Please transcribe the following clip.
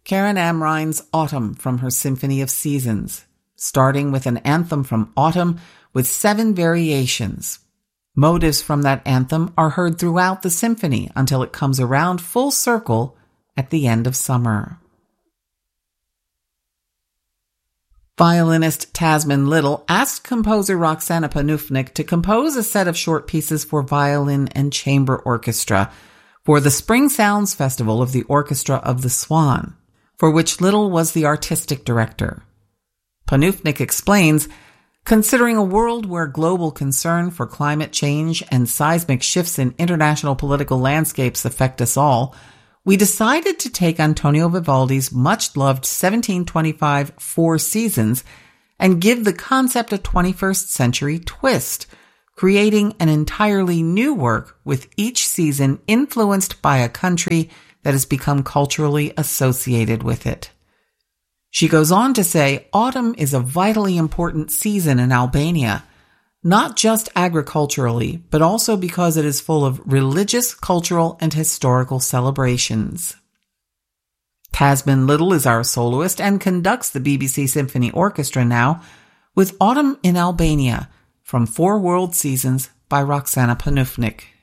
Karen Amrine's Autumn from her Symphony of Seasons, starting with an anthem from Autumn with 7 variations. Motives from that anthem are heard throughout the symphony until it comes around full circle at the end of summer. Violinist Tasman Little asked composer Roxana Panufnik to compose a set of short pieces for violin and chamber orchestra for the Spring Sounds Festival of the Orchestra of the Swan, for which Little was the artistic director. Panufnik explains, considering a world where global concern for climate change and seismic shifts in international political landscapes affect us all, we decided to take Antonio Vivaldi's much-loved 1725 Four Seasons and give the concept a 21st century twist, creating an entirely new work with each season influenced by a country that has become culturally associated with it. She goes on to say, autumn is a vitally important season in Albania, not just agriculturally, but also because it is full of religious, cultural, and historical celebrations. Tasman Little is our soloist and conducts the BBC Symphony Orchestra now with Autumn in Albania from 4 World Seasons by Roxana Panufnik.